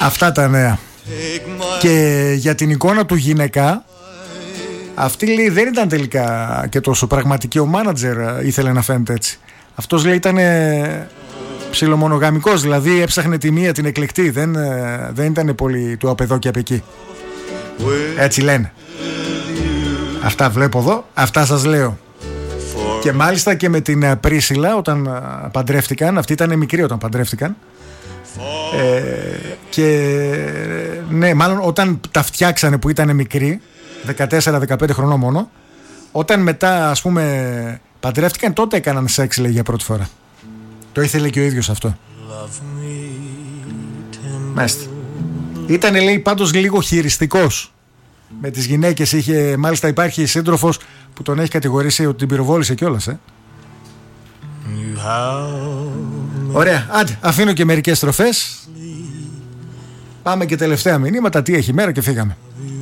Αυτά τα νέα. Και για την εικόνα του γυναίκα, αυτή λέει δεν ήταν τελικά και τόσο πραγματική. Ο μάνατζερ ήθελε να φαίνεται έτσι. Αυτός λέει ήταν ψιλομονογαμικός, δηλαδή έψαχνε τη μία την εκλεκτή. Δεν ήταν πολύ του απ' εδώ και απ' εκεί. Έτσι λένε. Αυτά βλέπω εδώ, αυτά σας λέω. Και μάλιστα και με την Πρίσιλα όταν παντρεύτηκαν, αυτή ήταν μικρή όταν παντρεύτηκαν, και ναι, μάλλον όταν τα φτιάξανε που ήταν μικρή, 14-15 χρονών μόνο, όταν μετά ας πούμε παντρεύτηκαν, τότε έκαναν σεξ, λέει, για πρώτη φορά. Το ήθελε και ο ίδιος αυτό. Μάλιστα. Ήταν, λέει, πάντως λίγο χειριστικός με τις γυναίκες. Είχε, μάλιστα υπάρχει σύντροφος που τον έχει κατηγορήσει ότι την πυροβόλησε κιόλας, Ωραία, άντε, αφήνω και μερικές στροφές. Πάμε και τελευταία μηνύματα. Τι έχει η μέρα και φύγαμε.